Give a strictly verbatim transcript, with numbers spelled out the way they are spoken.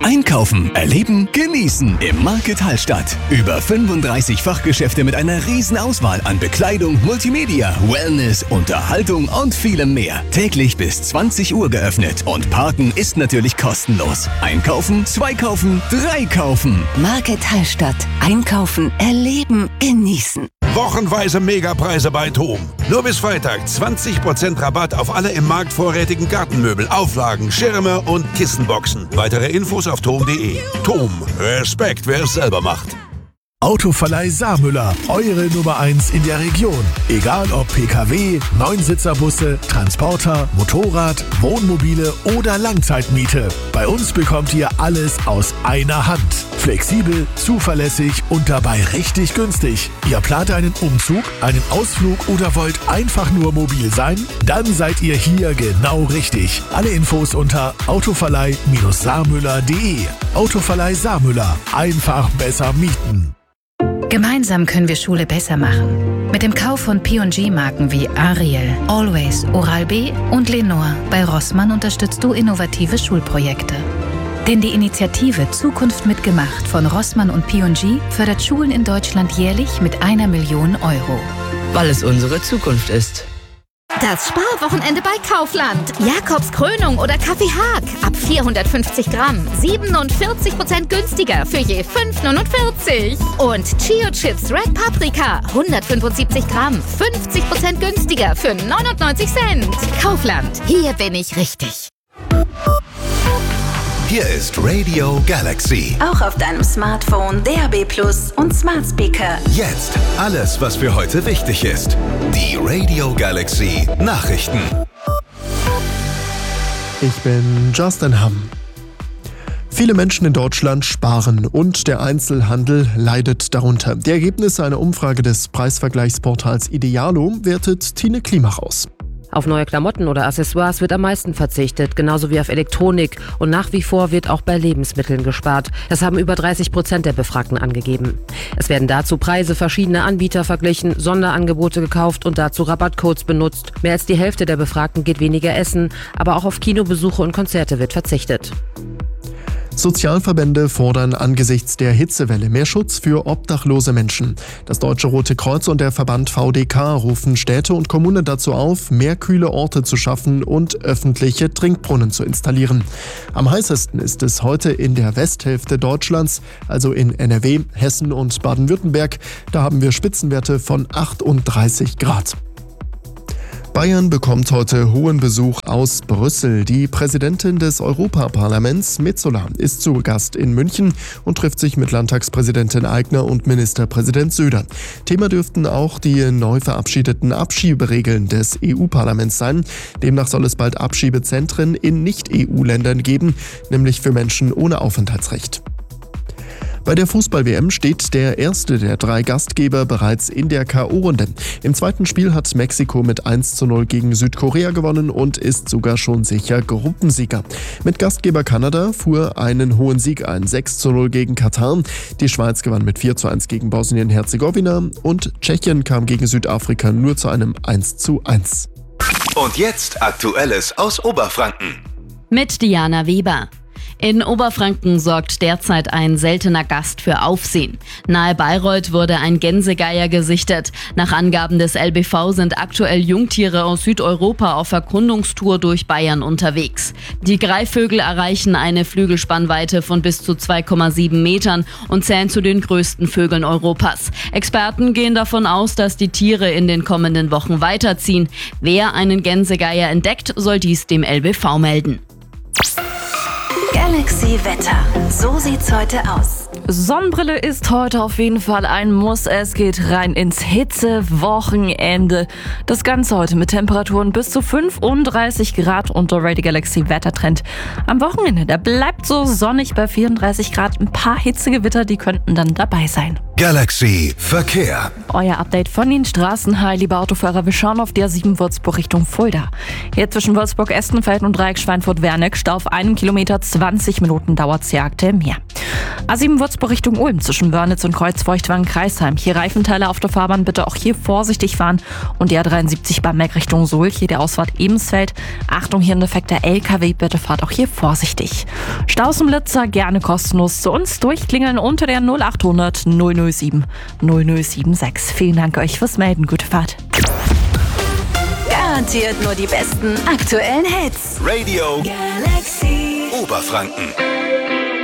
Einkaufen, erleben, genießen im Market Hallstatt. Über fünfunddreißig Fachgeschäfte mit einer riesen Auswahl an Bekleidung, Multimedia, Wellness, Unterhaltung und vielem mehr. Täglich bis zwanzig Uhr geöffnet und Parken ist natürlich kostenlos. Einkaufen, zwei kaufen, drei kaufen. Market Hallstatt. Einkaufen, erleben, genießen. Wochenweise Megapreise bei TOM. Nur bis Freitag zwanzig Prozent Rabatt auf alle im Markt vorrätigen Gartenmöbel, Auflagen, Schirme und Kissenboxen. Weitere Infos auf tom punkt de. TOM. Respekt, wer es selber macht. Autoverleih Saarmüller, eure Nummer eins in der Region. Egal ob P K W, Neunsitzer-Busse, Transporter, Motorrad, Wohnmobile oder Langzeitmiete. Bei uns bekommt ihr alles aus einer Hand. Flexibel, zuverlässig und dabei richtig günstig. Ihr plant einen Umzug, einen Ausflug oder wollt einfach nur mobil sein? Dann seid ihr hier genau richtig. Alle Infos unter autoverleih Saarmüller punkt de. Autoverleih Saarmüller. Einfach besser mieten. Gemeinsam können wir Schule besser machen. Mit dem Kauf von P und G-Marken wie Ariel, Always, Oral-B und Lenore bei Rossmann unterstützt du innovative Schulprojekte. Denn die Initiative Zukunft mitgemacht von Rossmann und P und G fördert Schulen in Deutschland jährlich mit einer Million Euro. Weil es unsere Zukunft ist. Das Sparwochenende bei Kaufland. Jakobs Krönung oder Kaffee Haag. Ab vierhundertfünfzig Gramm. siebenundvierzig Prozent günstiger für je fünf neunundvierzig. Und Chio Chips Red Paprika. hundertfünfundsiebzig Gramm. fünfzig Prozent günstiger für neunundneunzig Cent. Kaufland. Hier bin ich richtig. Hier ist Radio Galaxy. Auch auf deinem Smartphone, D A B Plus und Smart Speaker. Jetzt alles, was für heute wichtig ist. Die Radio Galaxy Nachrichten. Ich bin Justin Hamm. Viele Menschen in Deutschland sparen und der Einzelhandel leidet darunter. Die Ergebnisse einer Umfrage des Preisvergleichsportals Idealo wertet Tine Klimach aus. Auf neue Klamotten oder Accessoires wird am meisten verzichtet, genauso wie auf Elektronik. Und nach wie vor wird auch bei Lebensmitteln gespart. Das haben über dreißig Prozent der Befragten angegeben. Es werden dazu Preise verschiedener Anbieter verglichen, Sonderangebote gekauft und dazu Rabattcodes benutzt. Mehr als die Hälfte der Befragten geht weniger essen, aber auch auf Kinobesuche und Konzerte wird verzichtet. Sozialverbände fordern angesichts der Hitzewelle mehr Schutz für obdachlose Menschen. Das Deutsche Rote Kreuz und der Verband V D K rufen Städte und Kommunen dazu auf, mehr kühle Orte zu schaffen und öffentliche Trinkbrunnen zu installieren. Am heißesten ist es heute in der Westhälfte Deutschlands, also in N R W, Hessen und Baden-Württemberg. Da haben wir Spitzenwerte von achtunddreißig Grad. Bayern bekommt heute hohen Besuch aus Brüssel. Die Präsidentin des Europaparlaments, Metsola, ist zu Gast in München und trifft sich mit Landtagspräsidentin Aigner und Ministerpräsident Söder. Thema dürften auch die neu verabschiedeten Abschieberegeln des E U-Parlaments sein. Demnach soll es bald Abschiebezentren in Nicht-E U-Ländern geben, nämlich für Menschen ohne Aufenthaltsrecht. Bei der Fußball-W M steht der erste der drei Gastgeber bereits in der K O-Runde. Im zweiten Spiel hat Mexiko mit eins zu null gegen Südkorea gewonnen und ist sogar schon sicher Gruppensieger. Mit Gastgeber Kanada fuhr einen hohen Sieg ein, sechs zu null gegen Katar. Die Schweiz gewann mit vier zu eins gegen Bosnien-Herzegowina und Tschechien kam gegen Südafrika nur zu einem eins zu eins. Und jetzt Aktuelles aus Oberfranken. Mit Diana Weber. In Oberfranken sorgt derzeit ein seltener Gast für Aufsehen. Nahe Bayreuth wurde ein Gänsegeier gesichtet. Nach Angaben des L B V sind aktuell Jungtiere aus Südeuropa auf Erkundungstour durch Bayern unterwegs. Die Greifvögel erreichen eine Flügelspannweite von bis zu zwei Komma sieben Metern und zählen zu den größten Vögeln Europas. Experten gehen davon aus, dass die Tiere in den kommenden Wochen weiterziehen. Wer einen Gänsegeier entdeckt, soll dies dem L B V melden. Galaxy Wetter. So sieht's heute aus. Sonnenbrille ist heute auf jeden Fall ein Muss. Es geht rein ins Hitzewochenende. Das Ganze heute mit Temperaturen bis zu fünfunddreißig Grad und der Radio Galaxy Wettertrend. Am Wochenende, da bleibt so sonnig bei vierunddreißig Grad. Ein paar Hitzegewitter, die könnten dann dabei sein. Galaxy Verkehr. Euer Update von den Straßen. Hi, liebe Autofahrer, wir schauen auf die A sieben Würzburg Richtung Fulda. Hier zwischen Würzburg-Estenfeld und Dreieck Schweinfurt-Werneck, Stau auf einem Kilometer, zwanzig Minuten dauert es hier aktuell mehr. A sieben Würzburg Richtung Ulm zwischen Wörnitz und Kreuzfeuchtwangen-Kreisheim. Hier Reifenteile auf der Fahrbahn, bitte auch hier vorsichtig fahren. Und die A dreiundsiebzig Bamberg Richtung Sulch, hier der Ausfahrt Ebensfeld. Achtung, hier ein defekter L K W, bitte fahrt auch hier vorsichtig. Staus im Blitzer gerne kostenlos zu uns durchklingeln unter der null achthundert null null sieben null null sieben sechs. Vielen Dank euch fürs Melden. Gute Fahrt. Garantiert nur die besten aktuellen Hits. Radio Galaxy Oberfranken.